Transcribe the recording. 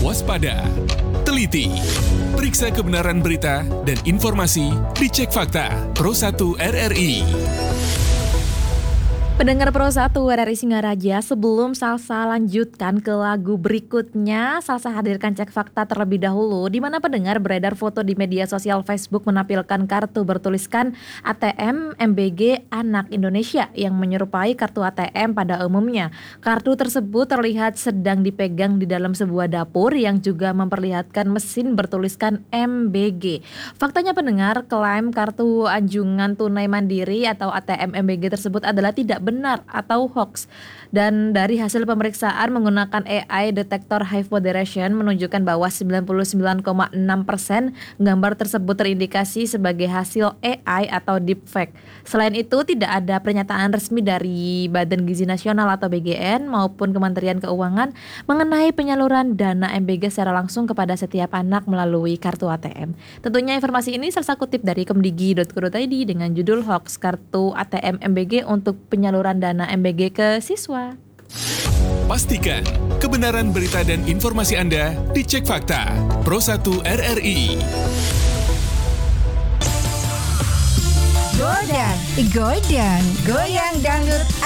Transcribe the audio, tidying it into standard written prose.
waspada, teliti, periksa kebenaran berita dan informasi, dicek fakta. Pro 1 RRI. Pendengar Pro 1 RRI Singaraja, sebelum Salsa lanjutkan ke lagu berikutnya, Salsa hadirkan cek fakta terlebih dahulu, di mana pendengar beredar foto di media sosial Facebook menampilkan kartu bertuliskan ATM MBG Anak Indonesia yang menyerupai kartu ATM pada umumnya. Kartu tersebut terlihat sedang dipegang di dalam sebuah dapur yang juga memperlihatkan mesin bertuliskan MBG. Faktanya pendengar, klaim kartu anjungan tunai mandiri atau ATM MBG tersebut adalah tidak benar atau hoax. Dan dari hasil pemeriksaan menggunakan AI detektor Hive Moderation menunjukkan bahwa 99,6% gambar tersebut terindikasi sebagai hasil AI atau deepfake. Selain itu, tidak ada pernyataan resmi dari Badan Gizi Nasional atau BGN maupun Kementerian Keuangan mengenai penyaluran dana MBG secara langsung kepada setiap anak melalui kartu ATM. Tentunya informasi ini saya kutip dari kemdigi.go.id dengan judul hoax kartu ATM MBG untuk penyaluran dana MBG ke siswa. Pastikan kebenaran berita dan informasi Anda dicek fakta. Pro 1 RRI. Goyang, goyang dangdut.